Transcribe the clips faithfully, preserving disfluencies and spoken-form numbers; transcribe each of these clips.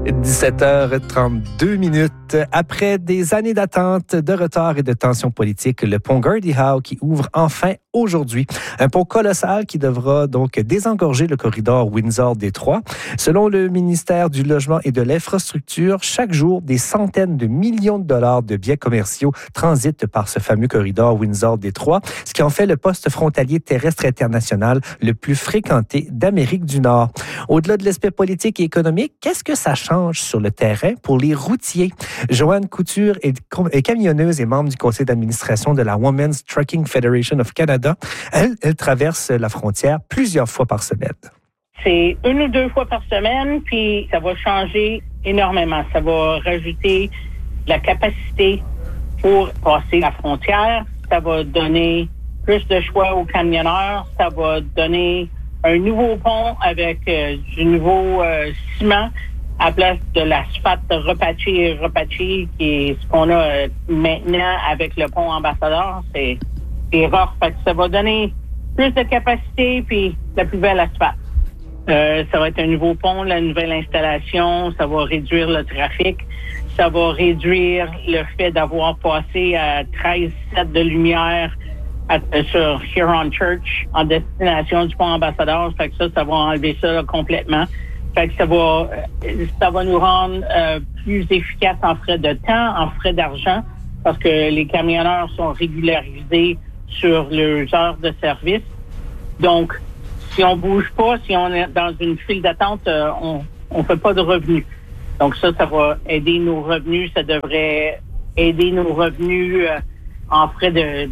dix-sept heures trente-deux minutes. Après des années d'attente, de retard et de tensions politiques, le pont Gordie Howe qui ouvre enfin aujourd'hui. Un pont colossal qui devra donc désengorger le corridor Windsor-Détroit. Selon le ministère du Logement et de l'Infrastructure, chaque jour, des centaines de millions de dollars de biens commerciaux transitent par ce fameux corridor Windsor-Détroit, ce qui en fait le poste frontalier terrestre international le plus fréquenté d'Amérique du Nord. Au-delà de l'aspect politique et économique, qu'est-ce que ça change sur le terrain pour les routiers? Joanne Couture est, est camionneuse et membre du conseil d'administration de la Women's Trucking Federation of Canada. Elle, elle traverse la frontière plusieurs fois par semaine. C'est une ou deux fois par semaine, puis ça va changer énormément. Ça va rajouter de la capacité pour passer la frontière. Ça va donner plus de choix aux camionneurs. Ça va donner un nouveau pont avec euh, du nouveau euh, ciment à la place de l'asphalte repatché et repatché, qui est ce qu'on a euh, maintenant avec le pont Ambassadeur. C'est, c'est rare. Fait que ça va donner plus de capacité puis la plus belle asphalte. Euh, ça va être un nouveau pont, la nouvelle installation. Ça va réduire le trafic. Ça va réduire le fait d'avoir passé à treize sept de lumière à, sur Huron Church en destination du pont Ambassadeur. Fait que ça, ça va enlever ça là, complètement. Fait que ça va, ça va nous rendre euh, plus efficaces en frais de temps, en frais d'argent, parce que les camionneurs sont régularisés sur leurs heures de service. Donc, si on bouge pas, si on est dans une file d'attente, euh, on on fait pas de revenus. Donc ça, ça va aider nos revenus. Ça devrait aider nos revenus euh, en frais de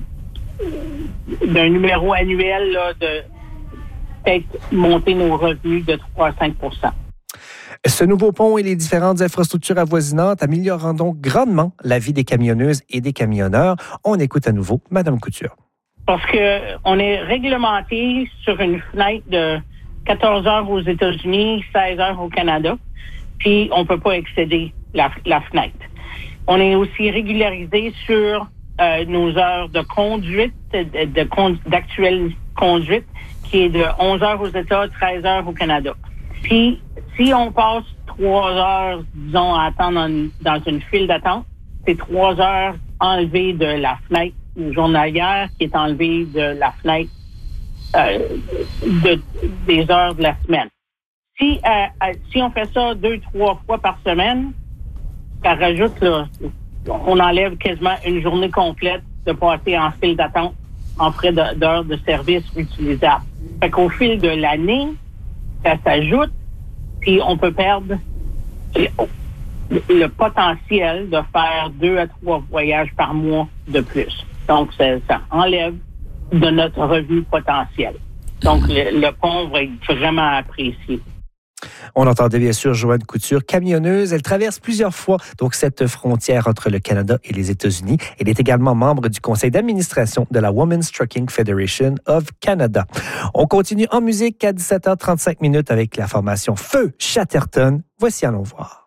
d'un numéro annuel là, de peut-être monter nos revenus de trois à cinq pour cent. Ce nouveau pont et les différentes infrastructures avoisinantes amélioreront donc grandement la vie des camionneuses et des camionneurs. On écoute à nouveau Mme Couture. Parce que on est réglementé sur une fenêtre de quatorze heures aux États-Unis, seize heures au Canada, puis on peut pas excéder la, la fenêtre. On est aussi régularisé sur euh, nos heures de conduite, de, de, d'actuelle conduite, qui est de onze heures aux États, treize heures au Canada. Puis, si on passe trois heures, disons, à attendre dans, dans une file d'attente, c'est trois heures enlevées de la fenêtre journalière qui est enlevée de la fenêtre euh, de, des heures de la semaine. Si, euh, si on fait ça deux, trois fois par semaine, ça rajoute, là, on enlève quasiment une journée complète de passer en file d'attente en frais de, d'heures de service utilisables. Fait qu'au fil de l'année, ça s'ajoute, puis on peut perdre le, le potentiel de faire deux à trois voyages par mois de plus. Donc, ça, ça enlève de notre revenu potentiel. Donc, le, le pont va être vraiment apprécié. On entendait bien sûr Joanne Couture, camionneuse. Elle traverse plusieurs fois donc cette frontière entre le Canada et les États-Unis. Elle est également membre du conseil d'administration de la Women's Trucking Federation of Canada. On continue en musique à dix-sept heures trente-cinq minutes avec la formation Feu Chatterton. Voici Allons voir.